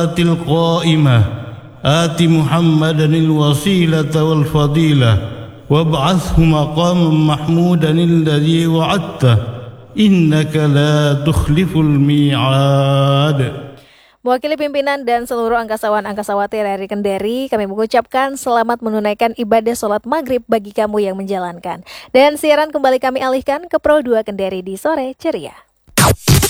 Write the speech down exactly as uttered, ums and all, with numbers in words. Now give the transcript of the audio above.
القائمة آت محمدا الوسيلة والفضيلة وابعثه مقاما محمودا الذي وعدته إنك لا تخلف الميعاد. Mewakili pimpinan dan seluruh angkasawan-angkasawati R R I Kendari, kami mengucapkan selamat menunaikan ibadah sholat maghrib bagi kamu yang menjalankan. Dan siaran kembali kami alihkan ke Pro dua Kendari di Sore Ceria.